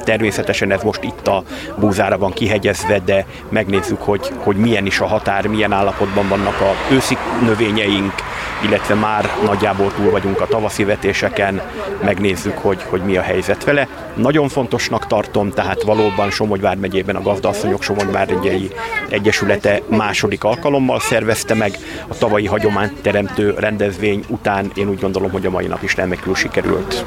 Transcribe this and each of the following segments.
Természetesen ez most itt a búzára van kihegyezve, de megnézzük, hogy milyen is a határ, milyen állapotban vannak a őszi növényeink, illetve már nagyjából túl vagyunk a tavaszi vetéseken, megnézzük, hogy mi a helyzet vele. Nagyon fontosnak tartom, tehát valóban Somogy vármegyében a Gazdaasszonyok Somogy vármegyei Egyesülete második alkalommal szervezte meg. A tavalyi hagyományteremtő rendezvény után én úgy gondolom, hogy a mai nap is remekül sikerült.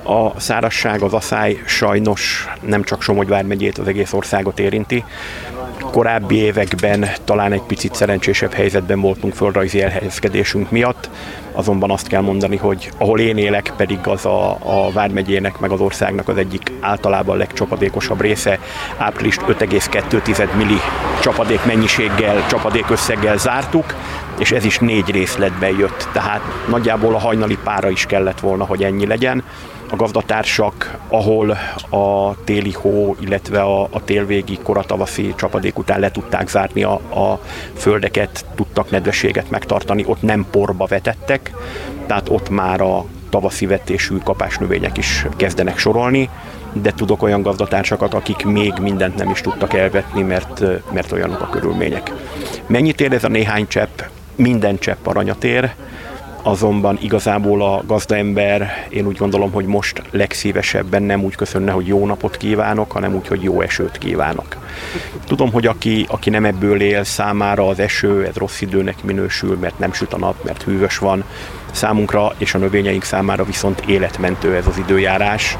A szárazság, az aszály sajnos nem csak Somogy vármegyét, az egész országot érinti. Korábbi években talán egy picit szerencsésebb helyzetben voltunk földrajzi elhelyezkedésünk miatt, azonban azt kell mondani, hogy ahol én élek, pedig az a vármegyének meg az országnak az egyik általában legcsapadékosabb része, április 5,2 milli csapadék mennyiséggel, csapadékösszeggel zártuk, és ez is 4 részletben jött, tehát nagyjából a hajnali pára is kellett volna, hogy ennyi legyen. A gazdatársak, ahol a téli hó, illetve a télvégi koratavaszi csapadék után le tudták zárni a földeket, tudtak nedvességet megtartani, ott nem porba vetettek, tehát ott már a tavaszi vetésű kapásnövények is kezdenek sorolni, de tudok olyan gazdatársakat, akik még mindent nem is tudtak elvetni, mert olyanok a körülmények. Mennyit ér ez a néhány csepp? Minden csepp aranyat ér, azonban igazából a gazdaember, én úgy gondolom, hogy most legszívesebben nem úgy köszönne, hogy jó napot kívánok, hanem úgy, hogy jó esőt kívánok. Tudom, hogy aki nem ebből él, számára az eső, ez rossz időnek minősül, mert nem süt a nap, mert hűvös van. Számunkra és a növényeink számára viszont életmentő ez az időjárás.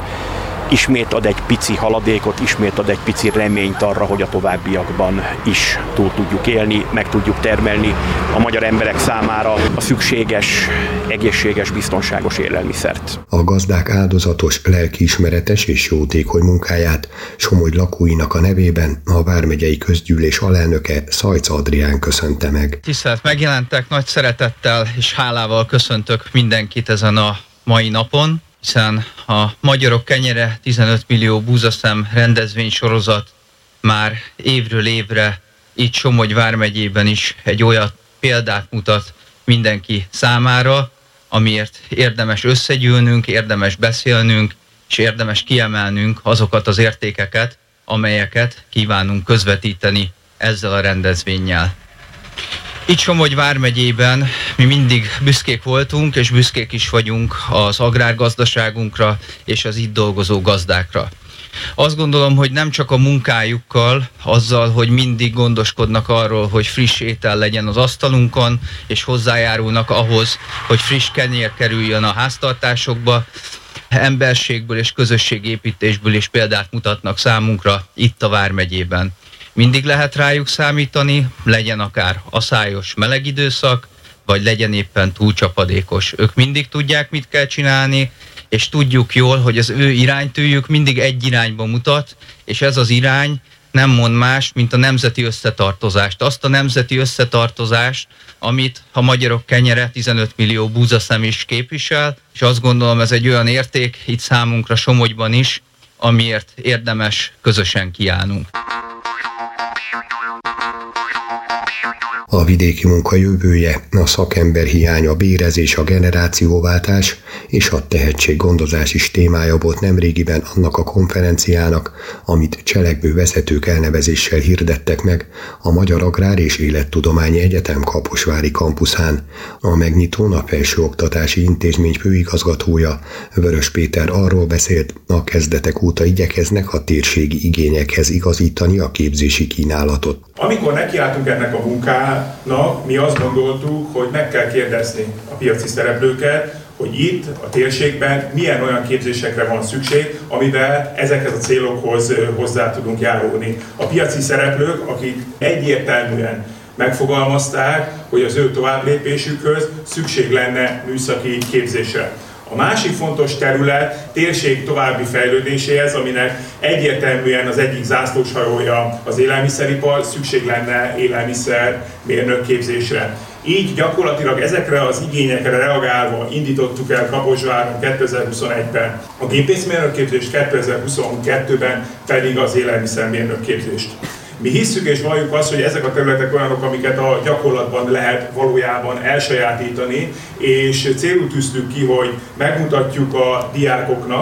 Ismét ad egy pici haladékot, ismét ad egy pici reményt arra, hogy a továbbiakban is túl tudjuk élni, meg tudjuk termelni a magyar emberek számára a szükséges, egészséges, biztonságos élelmiszert. A gazdák áldozatos, lelkiismeretes és jótékony munkáját Somogy lakóinak a nevében a vármegyei közgyűlés alelnöke Szajc Adrián köszönte meg. Tisztelt megjelentek, nagy szeretettel és hálával köszöntök mindenkit ezen a mai napon, hiszen a Magyarok Kenyere 15 millió búzaszem rendezvénysorozat már évről évre itt Somogy vármegyében is egy olyan példát mutat mindenki számára, amiért érdemes összegyűlnünk, érdemes beszélnünk, és érdemes kiemelnünk azokat az értékeket, amelyeket kívánunk közvetíteni ezzel a rendezvénnyel. Itt Somogy vármegyében mi mindig büszkék voltunk, és büszkék is vagyunk az agrárgazdaságunkra és az itt dolgozó gazdákra. Azt gondolom, hogy nem csak a munkájukkal, azzal, hogy mindig gondoskodnak arról, hogy friss étel legyen az asztalunkon, és hozzájárulnak ahhoz, hogy friss kenyér kerüljön a háztartásokba, emberségből és közösségépítésből is példát mutatnak számunkra itt a vármegyében. Mindig lehet rájuk számítani, legyen akár aszályos meleg időszak, vagy legyen éppen túlcsapadékos. Ők mindig tudják, mit kell csinálni, és tudjuk jól, hogy az ő iránytűjük mindig egy irányba mutat, és ez az irány nem mond más, mint a nemzeti összetartozást. Azt a nemzeti összetartozást, amit a Magyarok Kenyere 15 millió búzaszem is képvisel, és azt gondolom, ez egy olyan érték itt számunkra Somogyban is, amiért érdemes közösen kiállnunk. A vidéki munka jövője, a szakember hiánya, a bérezés, a generációváltás és a tehetséggondozás is témája volt nemrégiben annak a konferenciának, amit cselekvő vezetők elnevezéssel hirdettek meg a Magyar Agrár és Élettudományi Egyetem Kaposvári kampuszán. A megnyitón a Felsőoktatási Intézmény főigazgatója, Vörös Péter arról beszélt, a kezdetek óta igyekeznek a térségi igényekhez igazítani a képzési kínálatot. Amikor nekiálltunk ennek a munkának, mi azt gondoltuk, hogy meg kell kérdezni a piaci szereplőket, hogy itt a térségben milyen olyan képzésekre van szükség, amivel ezekhez a célokhoz hozzá tudunk járulni. A piaci szereplők, akik egyértelműen megfogalmazták, hogy az ő továbblépésükhöz szükség lenne műszaki képzésre. A másik fontos terület térség további fejlődéséhez, aminek egyértelműen az egyik zászlóshajója az élelmiszeripar, szükség lenne élelmiszermérnök képzésre. Így gyakorlatilag ezekre az igényekre reagálva indítottuk el Kaposváron 2021-ben a gépészmérnök képzést, 2022-ben pedig az élelmiszermérnök képzést. Mi hisszük és valljuk azt, hogy ezek a területek olyanok, amiket a gyakorlatban lehet valójában elsajátítani, és célul tűztük ki, hogy megmutatjuk a diákoknak,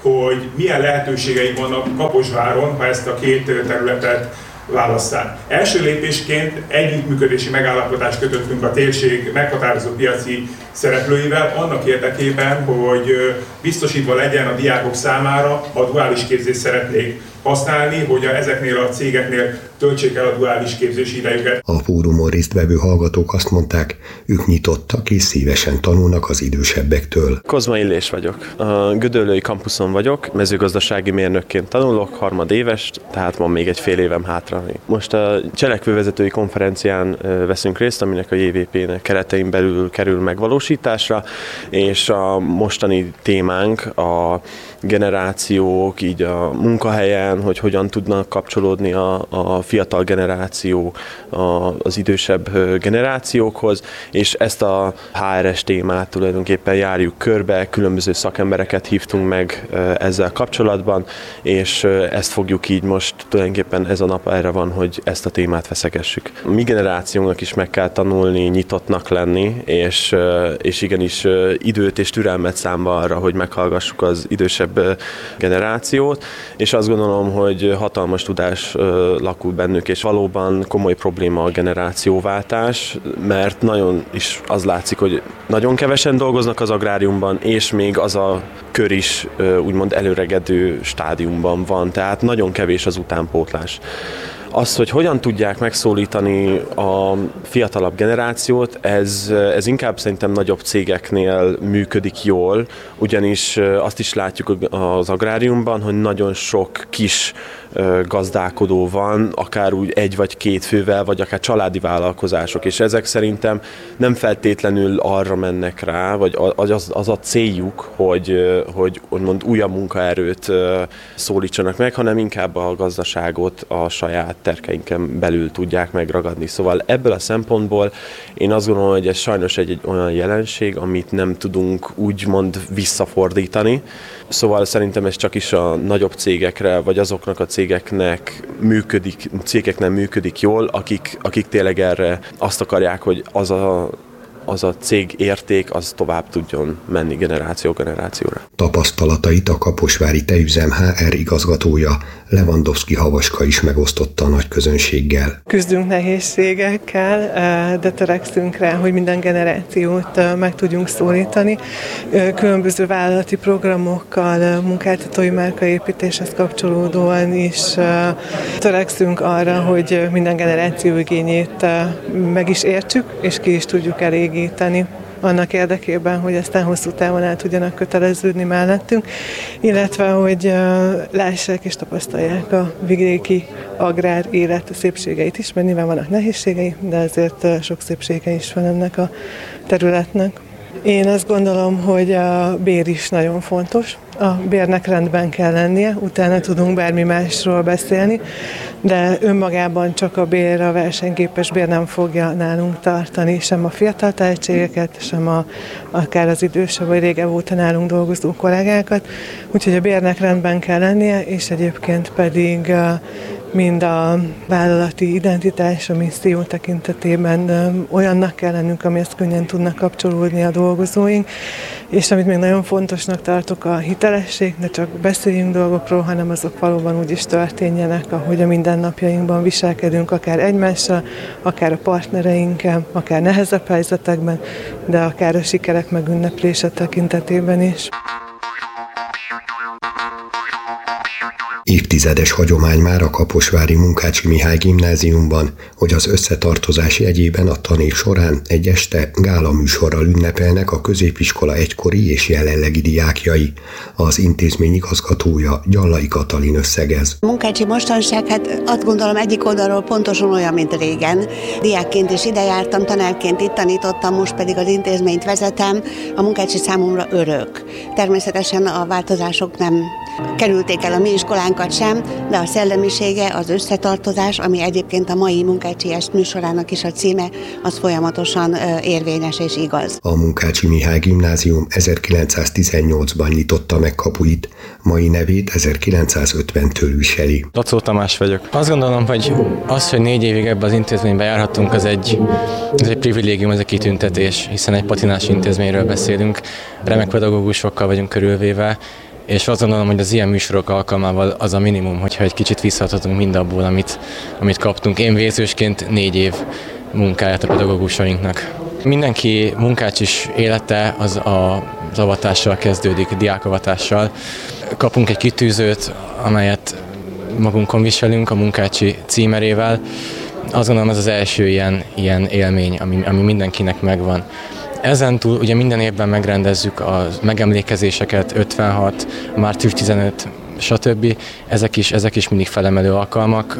hogy milyen lehetőségei vannak Kaposváron, ha ezt a két területet válasszák. Első lépésként együttműködési megállapodást kötöttünk a térség meghatározó piaci szereplőivel annak érdekében, hogy biztosítva legyen a diákok számára, a duális képzést szeretnék használni, hogy ezeknél a cégeknél töltsék el a duális képzési idejüket. A fórumon résztvevő hallgatók azt mondták, ők nyitottak és szívesen tanulnak az idősebbektől. Kozma Illés vagyok. A Gödöllői kampuszon vagyok, mezőgazdasági mérnökként tanulok, harmadéves, tehát van még egy fél évem hátra. Most a cselekvővezetői konferencián veszünk részt, aminek a JVP-nek keretein belül kerül megvalósításra, és a mostani témánk a generációk, így a munkahelyen, hogy hogyan tudnak kapcsolódni a fiatal generáció az idősebb generációkhoz, és ezt a HRS témát tulajdonképpen járjuk körbe, különböző szakembereket hívtunk meg ezzel kapcsolatban, és ezt fogjuk így most tulajdonképpen ez a nap erre van, hogy ezt a témát feszegessük. A mi generációnak is meg kell tanulni, nyitottnak lenni, és igenis időt és türelmet számba arra, hogy meghallgassuk az idősebb generációt, és azt gondolom, hogy hatalmas tudás lakul bennük, és valóban komoly probléma a generációváltás, mert nagyon is az látszik, hogy nagyon kevesen dolgoznak az agráriumban, és még az a kör is úgymond előregedő stádiumban van, tehát nagyon kevés az utánpótlás. Az, hogy hogyan tudják megszólítani a fiatalabb generációt, ez inkább szerintem nagyobb cégeknél működik jól, ugyanis azt is látjuk az agráriumban, hogy nagyon sok kis gazdálkodó van, akár úgy egy vagy két fővel, vagy akár családi vállalkozások, és ezek szerintem nem feltétlenül arra mennek rá, vagy az a céljuk, hogy úgymond újabb munkaerőt szólítsanak meg, hanem inkább a gazdaságot a saját terkeinken belül tudják megragadni. Szóval ebből a szempontból én azt gondolom, hogy ez sajnos egy olyan jelenség, amit nem tudunk úgymond visszafordítani. Szóval szerintem ez csak is a nagyobb cégekre, vagy azoknak a cégeknek működik jól, akik tényleg erre azt akarják, hogy az a cég érték, az tovább tudjon menni generációra. Tapasztalatait a kaposvári tejüzem HR igazgatója Lewandowski Havaska is megosztotta a nagy közönséggel. Küzdünk nehézségekkel, de törekszünk rá, hogy minden generációt meg tudjunk szólítani. Különböző vállalati programokkal, munkáltatói márkaépítéshez kapcsolódóan is törekszünk arra, hogy minden generáció igényét meg is értsük, és ki is tudjuk elégíteni annak érdekében, hogy aztán hosszú távon el tudjanak köteleződni mellettünk, illetve hogy lássák és tapasztalják a vidéki agrár élet szépségeit is, mert nyilván vannak nehézségei, de azért sok szépsége is van ennek a területnek. Én azt gondolom, hogy a bér is nagyon fontos. A bérnek rendben kell lennie, utána tudunk bármi másról beszélni, de önmagában csak a bér, a versenyképes bér nem fogja nálunk tartani sem a fiatal tehetségeket, sem akár az idősebb vagy régebb óta nálunk dolgozó kollégákat. Úgyhogy a bérnek rendben kell lennie, és egyébként pedig mind a vállalati identitás, a misszió tekintetében olyannak kell lennünk, amihez könnyen tudnak kapcsolódni a dolgozóink, és amit még nagyon fontosnak tartok, a hitelesség, ne csak beszéljünk dolgokról, hanem azok valóban úgy is történjenek, ahogy a mindennapjainkban viselkedünk, akár egymással, akár a partnereinkkel, akár nehezebb helyzetekben, de akár a sikerek megünneplése tekintetében is. Évtizedes hagyomány már a kaposvári Munkácsy Mihály gimnáziumban, hogy az összetartozás jegyében a tanév során egy este gála műsorral ünnepelnek a középiskola egykori és jelenlegi diákjai. Az intézmény igazgatója Gyallai Katalin összegez. A Munkácsy mostanság, hát azt gondolom egyik oldalról pontosan olyan, mint régen. Diákként is ide jártam, tanárként itt tanítottam, most pedig az intézményt vezetem. A Munkácsy számomra örök. Természetesen a változások nem kerülték el a mi iskolánkat sem, de a szellemisége, az összetartozás, ami egyébként a mai Munkácsy Est műsorának is a címe, az folyamatosan érvényes és igaz. A Munkácsy Mihály gimnázium 1918-ban nyitotta meg kapuit, mai nevét 1950-től viseli. Lacó Tamás vagyok. Azt gondolom, hogy az, hogy 4 évig ebbe az intézménybe járhattunk, ez egy privilégium, ez egy kitüntetés, hiszen egy patinás intézményről beszélünk, remek pedagógusokkal vagyunk körülvéve, és azt gondolom, hogy az ilyen műsorok alkalmával az a minimum, hogyha egy kicsit visszaadhatunk mindabból, amit kaptunk. Én vézősként 4 év munkáját a pedagógusainknak. Mindenki munkácsis élete az avatással kezdődik, diákavatással. Kapunk egy kitűzőt, amelyet magunkon viselünk a munkácsi címerével. Azt gondolom, ez az első ilyen élmény, ami mindenkinek megvan. Ezen túl ugye minden évben megrendezzük a megemlékezéseket, 56, március 15, stb. Ezek is mindig felemelő alkalmak.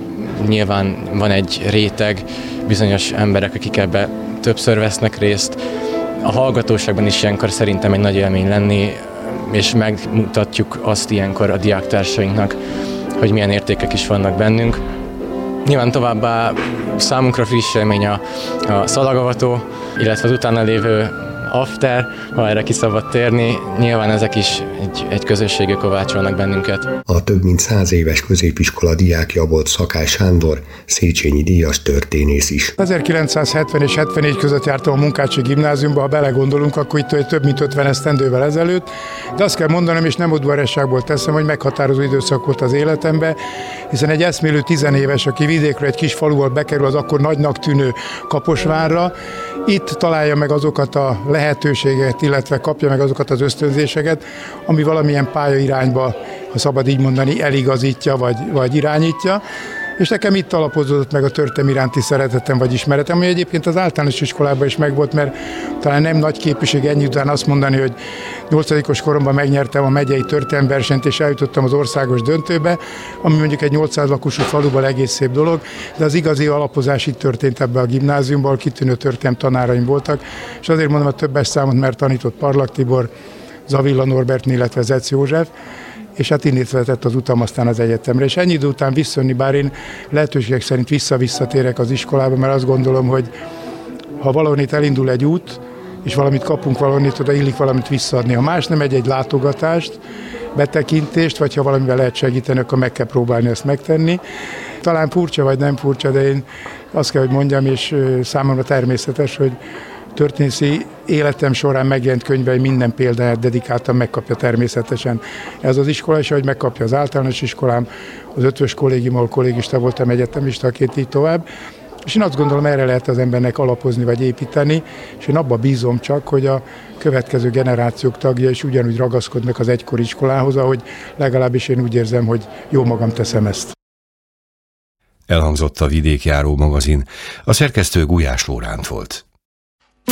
Nyilván van egy réteg, bizonyos emberek, akik ebbe többször vesznek részt. A hallgatóságban is ilyenkor szerintem egy nagy élmény lenni, és megmutatjuk azt ilyenkor a diáktársainknak, hogy milyen értékek is vannak bennünk. Nyilván továbbá számunkra friss élmény a szalagavató, illetve az utána lévő after, ha erre ki szabad térni. Nyilván ezek is egy közösségé kovácsolnak bennünket. A több mint 100 éves középiskola diákja volt Szakály Sándor, Széchenyi díjas történész is. 1970 és 74 között jártam a Munkácsi Gimnáziumba, ha belegondolunk, akkor itt több mint 50 esztendővel ezelőtt, de azt kell mondanom, és nem udvariasságból teszem, hogy meghatározó időszak volt az életemben, hiszen egy eszmélő 10 éves, aki vidékről egy kis faluval bekerül az akkor nagynak tűnő Kaposvárra, itt találja meg azokat a lehetőségeket, illetve kapja meg azokat az ösztönzéseket, ami valamilyen pályairányba, ha szabad így mondani, eligazítja vagy irányítja. És nekem itt alapozódott meg a történelem iránti szeretetem vagy ismeretem, ami egyébként az általános iskolában is megvolt, mert talán nem nagy képviség ennyi után azt mondani, hogy 8-os koromban megnyertem a megyei történelemversenyt, és eljutottam az országos döntőbe, ami mondjuk egy 800 lakosú faluban egész szép dolog, de az igazi alapozás itt történt ebbe a gimnáziumban, ahol kitűnő történelem tanáraim voltak, és azért mondom a többes számot, mert tanított Parlak Tibor, Zavilla Norbert, illetve Zec József, és hát innét vezetett az utam aztán az egyetemre. És ennyi idő után visszajönni, bár én lehetőségek szerint visszatérek az iskolába, mert azt gondolom, hogy ha valahonnét elindul egy út, és valamit kapunk valahonnét, oda illik valamit visszaadni. Ha más nem egy látogatást, betekintést, vagy ha valamivel lehet segíteni, akkor meg kell próbálni ezt megtenni. Talán furcsa vagy nem furcsa, de én azt kell, hogy mondjam, és számomra természetes, hogy történészi életem során megjelent könyvei minden példáját dedikáltan megkapja természetesen ez az iskola, és ahogy megkapja az általános iskolám, az 5-ös kollégium, ahol kollégista voltam, egyetemistaként így tovább. És én azt gondolom, erre lehet az embernek alapozni vagy építeni, és én abba bízom csak, hogy a következő generációk tagja is ugyanúgy ragaszkodnak az egykori iskolához, ahogy legalábbis én úgy érzem, hogy jó magam teszem ezt. Elhangzott a Vidékjáró magazin, a szerkesztő Gulyás Lóránt volt.